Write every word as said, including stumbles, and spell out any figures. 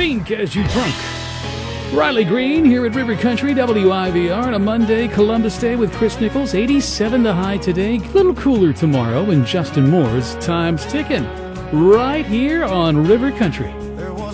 Think as you drunk. Riley Green here at River Country W I V R on a Monday, Columbus Day with Chris Nichols. eighty-seven the high today, a little cooler tomorrow, and Justin Moore's Time's Ticking. Right here on River Country.